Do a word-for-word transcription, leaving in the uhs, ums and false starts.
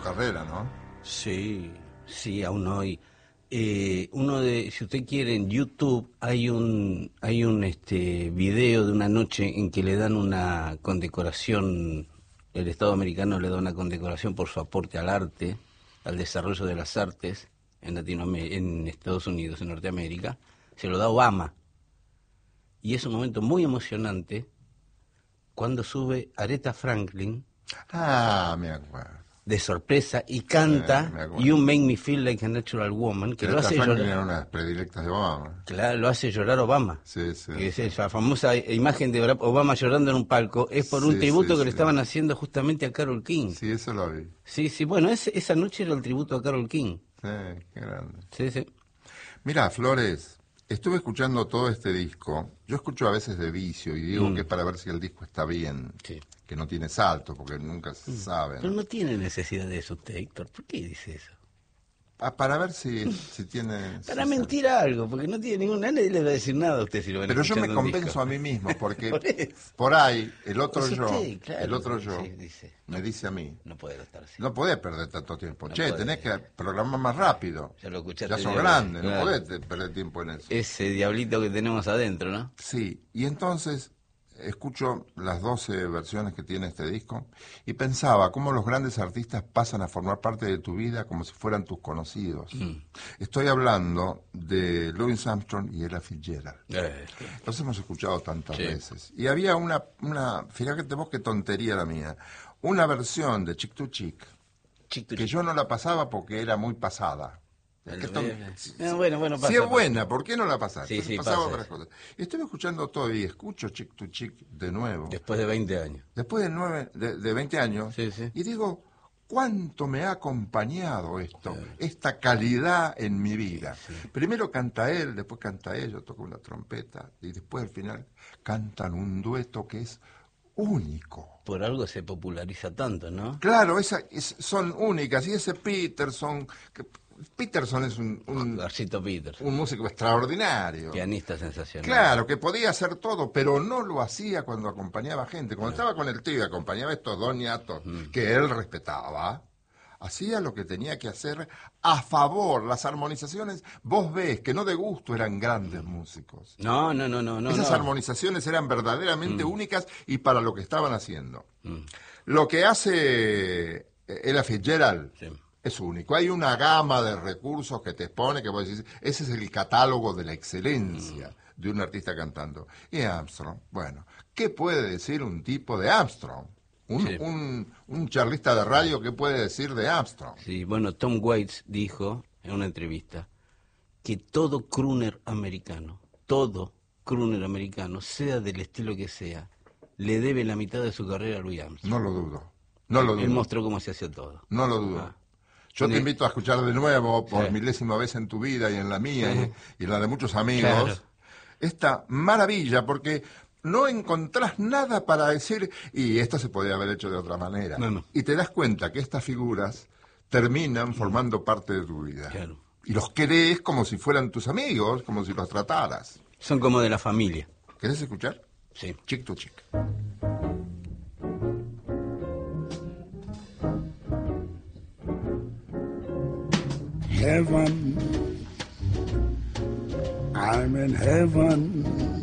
carrera, ¿no? Sí, sí, aún hoy. Eh, uno de, si usted quiere, en YouTube hay un hay un este video de una noche en que le dan una condecoración, el Estado americano le da una condecoración por su aporte al arte, al desarrollo de las artes en Latinoamérica, en Estados Unidos, en Norteamérica, se lo da Obama. Y es un momento muy emocionante cuando sube Aretha Franklin Ah, me acuerdo. de sorpresa y Sí, canta me acuerdo. You Make Me Feel Like a Natural Woman, que lo Aretha hace Franklin llorar. era una de las predilectas de Obama. Claro, lo hace llorar Obama. Sí, sí. Que es esa famosa imagen de Obama llorando en un palco, es por un Sí, tributo sí, que le sí. estaban haciendo justamente a Carole King. Sí, eso lo vi. Sí, sí, bueno, ese- esa noche era el tributo a Carole King. Sí, qué grande. Sí, sí. Mira, Flores, estuve escuchando todo este disco. Yo escucho a veces de vicio y digo Mm. que es para ver si el disco está bien. Sí. Que no tiene salto, porque nunca se sabe. Pero ¿no? no tiene necesidad de eso usted, Héctor. ¿Por qué dice eso? Ah, para ver si, si tiene... Para si mentir algo, porque no tiene ningún... Nadie le va a decir nada a usted si lo van Pero yo me escuchando un convenzo disco. a mí mismo, porque Por eso. por ahí el otro Es yo, usted, claro, el otro sí, yo, sí, dice. me dice a mí, No puede estar así. no podés perder tanto tiempo. No Che, podés. tenés que programar más rápido. Ya lo escuchaste Ya sos diez grande, veces, no claro. podés te- perder tiempo en eso. Ese diablito que tenemos adentro, ¿no? Sí, y entonces escucho las doce versiones que tiene este disco y pensaba cómo los grandes artistas pasan a formar parte de tu vida como si fueran tus conocidos. Mm. Estoy hablando de Louis Armstrong y Ella Fitzgerald. Eh, Los hemos escuchado tantas Sí. veces. Y había una, una, fíjate vos qué tontería la mía, una versión de Chick to Chick chic to que chic. yo no la pasaba porque era muy pasada. El- Qué ton- eh, si- eh, bueno, bueno, si pasa, es pasa. buena, ¿por qué no la pasás? Sí, Entonces sí, pasaba pasa otras eso. cosas. Y estuve escuchando todo y escucho Chick to Chick de nuevo. Después de veinte años. Después de, nueve, de, de veinte años. Sí, sí. Y digo, ¿cuánto me ha acompañado esto? Esta calidad en mi vida. Primero canta él, después canta ella, toca una trompeta. Y después al final cantan un dueto que es único. Por algo se populariza tanto, ¿no? Claro, esa, es- son únicas. Y ese Peterson, que Peterson es un, un, Garcito Peters, un músico extraordinario. pianista sensacional. Claro, que podía hacer todo, pero no lo hacía cuando acompañaba gente. Cuando estaba con el tío y acompañaba a estos dos ñatos que él respetaba, hacía lo que tenía que hacer a favor. Las armonizaciones, vos ves que no de gusto eran grandes músicos. No, no, no, no, no. Esas no. armonizaciones eran verdaderamente únicas y para lo que estaban haciendo. Mm. Lo que hace eh, Ella Fitzgerald Sí. es único. Hay una gama de recursos que te expone, que vos decís, ese es el catálogo de la excelencia de un artista cantando. Y Armstrong, bueno, ¿qué puede decir un tipo de Armstrong? Un, Sí. un, un charlista de radio, ¿qué puede decir de Armstrong? Sí, bueno, Tom Waits dijo en una entrevista que todo crooner americano, todo crooner americano, sea del estilo que sea, le debe la mitad de su carrera a Louis Armstrong. No lo dudo. No lo Él dudo. mostró cómo se hacía todo. No lo dudo. Ah. Yo te Ne- invito a escuchar de nuevo, por Sí. milésima vez en tu vida y en la mía Sí. y, y en la de muchos amigos, Claro. esta maravilla, porque no encontrás nada para decir, y esto se podría haber hecho de otra manera. No, no. Y te das cuenta que estas figuras terminan formando parte de tu vida. Claro. Y los querés como si fueran tus amigos, como si los trataras. Son como de la familia. ¿Querés escuchar? Sí. Chick to Chick. Heaven, I'm in heaven.